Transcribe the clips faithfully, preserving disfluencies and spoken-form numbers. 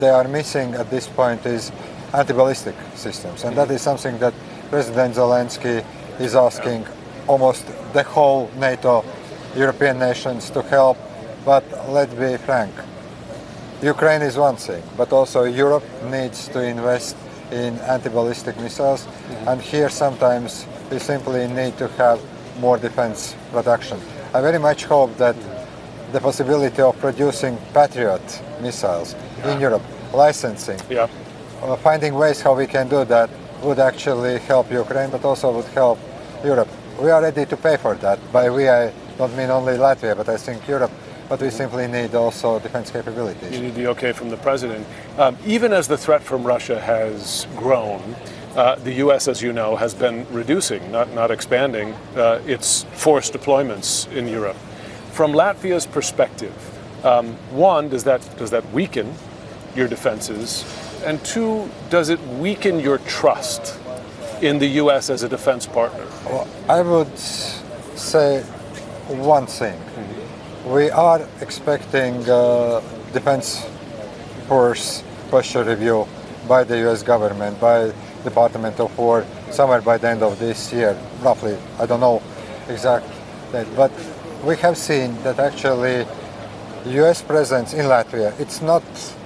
they are missing at this point is anti-ballistic systems. And that is something that President Zelensky is asking almost the whole NATO European nations to help. But let's be frank, Ukraine is one thing, but also Europe needs to invest in anti-ballistic missiles. Mm-hmm. And here sometimes we simply need to have more defense production. I very much hope that the possibility of producing Patriot missiles yeah. in Europe, licensing, yeah. uh, finding ways how we can do that would actually help Ukraine, but also would help Europe. We are ready to pay for that. By we, I don't mean only Latvia, but I think Europe. But we simply need also defense capabilities. You need the okay from the president. Um, even as the threat from Russia has grown, uh, the U S, as you know, has been reducing, not, not expanding, uh, its force deployments in Europe. From Latvia's perspective, um, one, does that, does that weaken your defenses? And two, does it weaken your trust in the U S as a defense partner? Well, I would say one thing. Mm-hmm. We are expecting uh, defense force posture review by the U S government, by Department of War, somewhere by the end of this year, roughly. I don't know exact date, but we have seen that actually U S presence in Latvia, it's not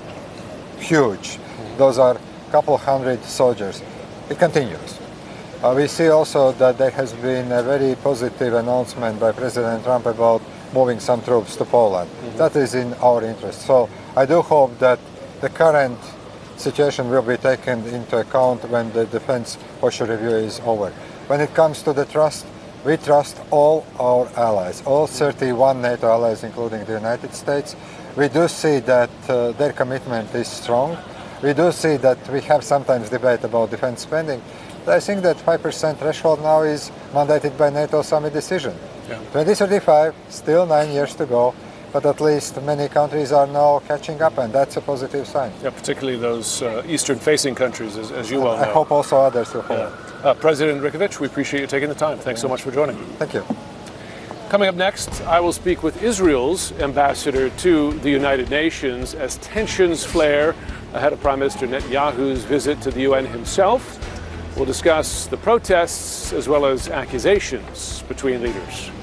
huge. Those are a couple hundred soldiers. It continues. Uh, we see also that there has been a very positive announcement by President Trump about moving some troops to Poland. Mm-hmm. That is in our interest. So I do hope that the current situation will be taken into account when the defense posture review is over. When it comes to the trust, we trust all our allies, all thirty-one NATO allies, including the United States. We do see that uh, their commitment is strong. We do see that we have sometimes debate about defense spending. But I think that five percent threshold now is mandated by NATO summit decision. Yeah. twenty thirty-five, still nine years to go, but at least many countries are now catching up, and that's a positive sign. Yeah, particularly those uh, eastern-facing countries, as, as you well know. I hope also others will follow. Yeah. Uh, President Rickovic, we appreciate you taking the time. Thanks so much for joining. Thank you. Coming up next, I will speak with Israel's ambassador to the United Nations as tensions flare ahead of Prime Minister Netanyahu's visit to the U N himself. We'll discuss the protests as well as accusations between leaders.